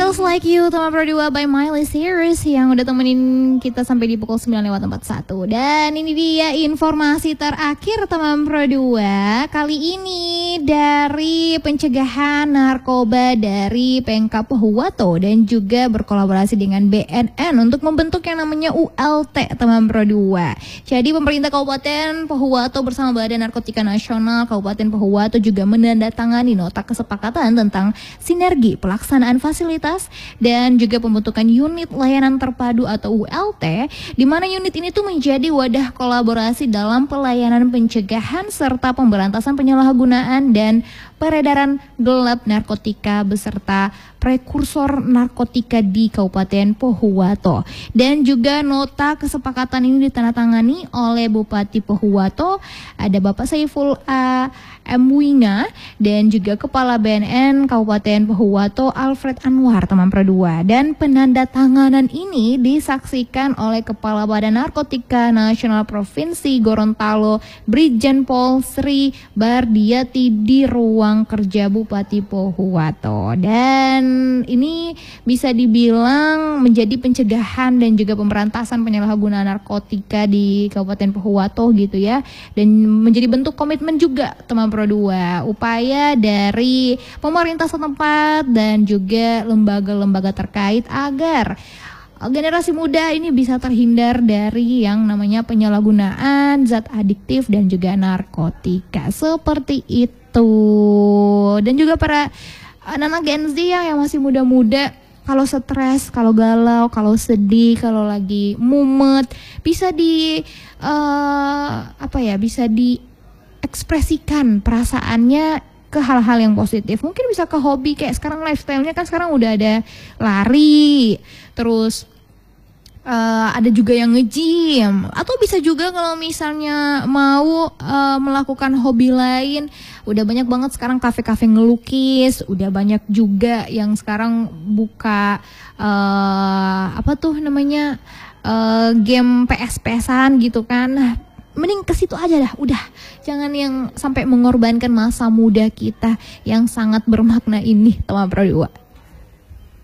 Feels Like You teman Pro 2 by Miley Cyrus yang udah temenin kita sampai di pukul 9:41. Dan ini dia informasi terakhir teman Pro 2 kali ini dari pencegahan narkoba dari Pemkab Pohuwato dan juga berkolaborasi dengan BNN untuk membentuk yang namanya ULT teman Pro 2. Jadi pemerintah Kabupaten Pohuwato bersama Badan Narkotika Nasional Kabupaten Pohuwato juga menandatangani nota kesepakatan tentang sinergi pelaksanaan fasilitas dan juga pembentukan unit layanan terpadu atau ULT, di mana unit ini tuh menjadi wadah kolaborasi dalam pelayanan pencegahan serta pemberantasan penyalahgunaan dan peredaran gelap narkotika beserta prekursor narkotika di Kabupaten Pohuwato. Dan juga nota kesepakatan ini ditandatangani oleh Bupati Pohuwato, ada Bapak Saiful A. Mwinga, dan juga Kepala BNN Kabupaten Pohuwato Alfred Anwar teman Pro 2. Dan penandatanganan ini disaksikan oleh Kepala Badan Narkotika Nasional Provinsi Gorontalo Brigjen Pol Sri Bardiati di ruang kerja Bupati Pohuwato. Dan ini bisa dibilang menjadi pencegahan dan juga pemberantasan penyalahgunaan narkotika di Kabupaten Pohuwato gitu ya. Dan menjadi bentuk komitmen juga teman Pro 2, upaya dari pemerintah setempat dan juga lembaga-lembaga terkait agar generasi muda ini bisa terhindar dari yang namanya penyalahgunaan zat adiktif dan juga narkotika seperti itu. Dan juga para anak-anak Gen Z yang masih muda-muda, kalau stres, kalau galau, kalau sedih, kalau lagi mumet, bisa bisa diekspresikan perasaannya ke hal-hal yang positif. Mungkin bisa ke hobi, kayak sekarang lifestyle-nya kan sekarang udah ada lari, terus ada juga yang nge-gym, atau bisa juga kalau misalnya mau melakukan hobi lain, udah banyak banget sekarang kafe-kafe ngelukis, udah banyak juga yang sekarang buka game PS-an gitu kan. Nah, mending ke situ aja dah, udah jangan yang sampai mengorbankan masa muda kita yang sangat bermakna ini teman Pro 2.